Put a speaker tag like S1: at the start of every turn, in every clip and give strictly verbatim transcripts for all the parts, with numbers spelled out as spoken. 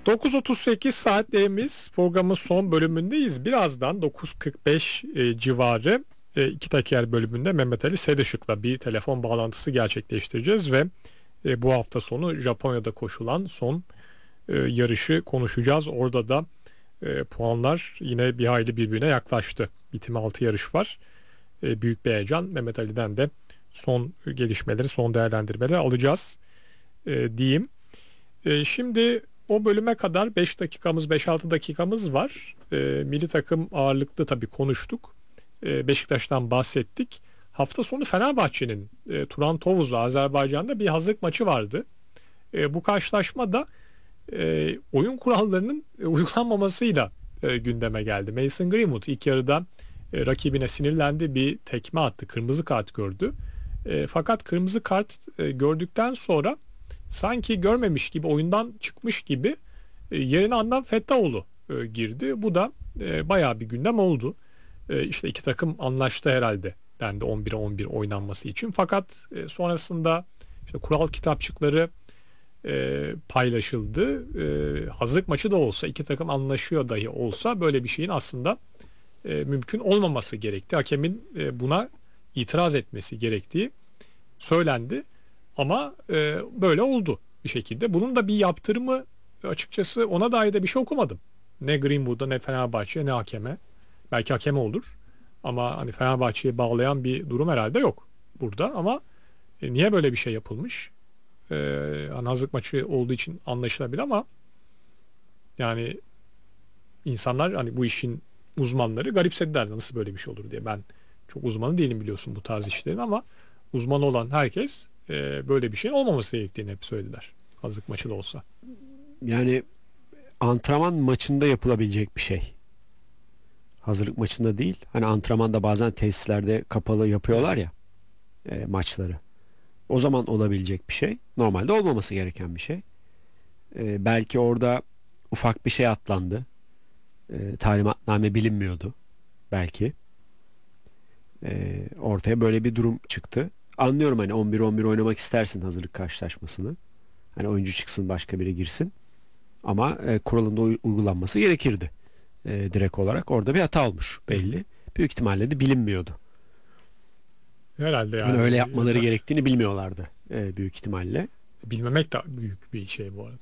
S1: dokuz otuz sekiz saatlerimiz, programın son bölümündeyiz. Birazdan dokuz kırk beş e, civarı e, iki teker bölümünde Mehmet Ali Sedışık'la bir telefon bağlantısı gerçekleştireceğiz ve e, bu hafta sonu Japonya'da koşulan son e, yarışı konuşacağız. Orada da e, puanlar yine bir hayli birbirine yaklaştı. Bitimi altı yarış var. E, büyük bir heyecan. Mehmet Ali'den de son gelişmeleri, son değerlendirmeleri alacağız e, diyeyim. E, şimdi o bölüme kadar beş dakikamız, beş altı dakikamız var. E, milli takım ağırlıklı tabii konuştuk. E, Beşiktaş'tan bahsettik. Hafta sonu Fenerbahçe'nin e, Turan Tovuz'la Azerbaycan'da bir hazırlık maçı vardı. E, bu karşılaşma da e, oyun kurallarının e, uygulanmamasıyla e, gündeme geldi. Mason Greenwood ilk yarıda e, rakibine sinirlendi, bir tekme attı, kırmızı kart gördü. E, fakat kırmızı kart e, gördükten sonra sanki görmemiş gibi, oyundan çıkmış gibi e, yerine Adnan Fettaoğlu e, girdi. Bu da e, bayağı bir gündem oldu. E, işte iki takım anlaştı herhalde dendi on bire on bir oynanması için. Fakat e, sonrasında işte kural kitapçıkları e, paylaşıldı. E, hazırlık maçı da olsa, iki takım anlaşıyor dahi olsa böyle bir şeyin aslında e, mümkün olmaması gerekti. Hakemin e, buna itiraz etmesi gerektiği söylendi. Ama e, böyle oldu bir şekilde. Bunun da bir yaptırımı, açıkçası ona dair de bir şey okumadım. Ne Greenwood'a, ne Fenerbahçe'ye, ne hakeme. Belki hakeme olur. Ama hani Fenerbahçe'yi bağlayan bir durum herhalde yok burada. Ama e, niye böyle bir şey yapılmış? E, hani hazırlık maçı olduğu için anlaşılabilir ama yani insanlar, hani bu işin uzmanları garipsediler, nasıl böyle bir şey olur diye. Ben çok uzmanı değilim biliyorsun bu tarz işlerin, ama uzman olan herkes e, böyle bir şeyin olmaması gerektiğini hep söylediler. Hazırlık maçı da olsa.
S2: Yani antrenman maçında yapılabilecek bir şey. Hazırlık maçında değil. Hani antrenmanda bazen tesislerde kapalı yapıyorlar ya e, maçları. O zaman olabilecek bir şey. Normalde olmaması gereken bir şey. E, belki orada ufak bir şey atlandı. E, talimatname bilinmiyordu. Belki. E, ortaya böyle bir durum çıktı. Anlıyorum, hani on bir on bir oynamak istersin hazırlık karşılaşmasını. Hani oyuncu çıksın, başka biri girsin. Ama e, kuralında uy- uygulanması gerekirdi. E, direkt olarak orada bir hata olmuş belli. Büyük ihtimalle de bilinmiyordu.
S1: Herhalde yani.
S2: Yani öyle yapmaları gerektiğini bilmiyorlardı e, büyük ihtimalle.
S1: Bilmemek de büyük bir şey bu arada.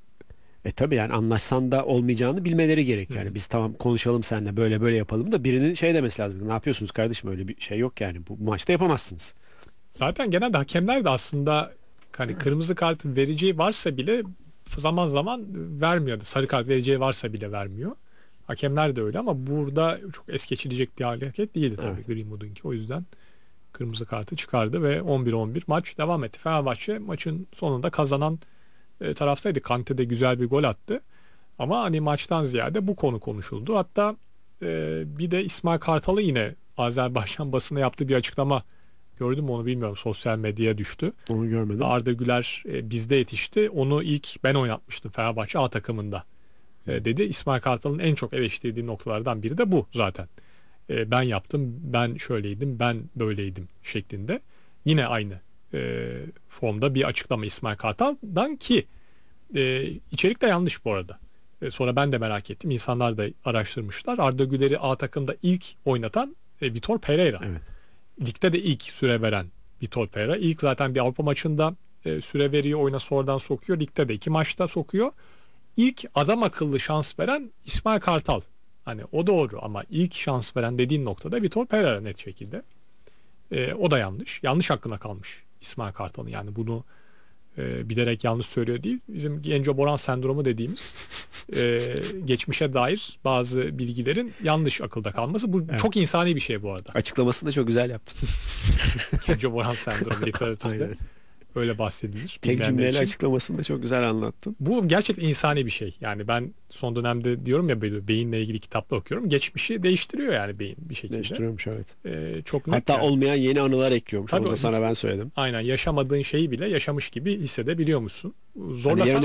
S2: E tabi, yani anlaşsan da olmayacağını bilmeleri gerek. Yani
S1: Hı.
S2: biz tamam konuşalım seninle, böyle böyle yapalım da birinin şey demesi lazım. Ne yapıyorsunuz kardeşim, öyle bir şey yok yani. Bu maçta yapamazsınız.
S1: Zaten genelde hakemler de aslında hani kırmızı kartın vereceği varsa bile zaman zaman vermiyor. Sarı kart vereceği varsa bile vermiyor. Hakemler de öyle, ama burada çok es geçilecek bir hareket değildi tabii,
S2: Evet.
S1: Greenwood'unki. O yüzden kırmızı kartı çıkardı ve on bir on bir maç devam etti. Fenerbahçe maçın sonunda kazanan e, taraftaydı. Kante de güzel bir gol attı. Ama hani maçtan ziyade bu konu konuşuldu. Hatta e, bir de İsmail Kartal'ı yine Azerbaycan basına yaptığı bir açıklama gördüm mü onu bilmiyorum. Sosyal medyaya düştü.
S2: Onu görmedim.
S1: Arda Güler e, bizde yetişti. Onu ilk ben oynatmıştım Fenerbahçe A takımında e, dedi. İsmail Kartal'ın en çok eleştirdiği noktalardan biri de bu zaten. E, ben yaptım, ben şöyleydim, ben böyleydim şeklinde. Yine aynı e, formda bir açıklama İsmail Kartal'dan ki e, içerik de yanlış bu arada. E, sonra ben de merak ettim. İnsanlar da araştırmışlar. Arda Güler'i A takımda ilk oynatan e, Vitor Pereira.
S2: Evet.
S1: Ligde de ilk süre veren Vitor Pereira. İlk zaten bir Avrupa maçında e, süre veriyor, oyuna sonradan sokuyor. Ligde de iki maçta sokuyor. İlk adam akıllı şans veren İsmail Kartal. Hani o doğru, ama ilk şans veren dediğin noktada Vitor Pereira net şekilde. E, o da yanlış. Yanlış hakkında kalmış İsmail Kartal'ın. Yani bunu e, bilerek yanlış söylüyor değil. Bizim Genco Boran sendromu dediğimiz e, geçmişe dair bazı bilgilerin yanlış akılda kalması. Bu
S2: Evet.
S1: çok insani bir şey bu arada.
S2: Açıklamasını da çok güzel yaptın.
S1: Genco Boran sendromu literatürde
S2: Aynen.
S1: öyle bahsedilir.
S2: Tek
S1: Bilmeyenler
S2: cümleyle
S1: için.
S2: açıklamasını da çok güzel anlattın.
S1: Bu gerçekten insani bir şey. Yani ben son dönemde diyorum ya, böyle beyinle ilgili kitaplar okuyorum. Geçmişi değiştiriyor yani beyin bir şekilde.
S2: Değiştiriyormuş, evet.
S1: Ee, çok net
S2: Hatta
S1: yani.
S2: olmayan yeni anılar ekliyormuş.
S1: Tabii
S2: Onu
S1: o-
S2: da sana ben söyledim.
S1: Aynen, yaşamadığın şeyi bile yaşamış gibi hissedebiliyormuşsun.
S2: Hani
S1: Zorlasan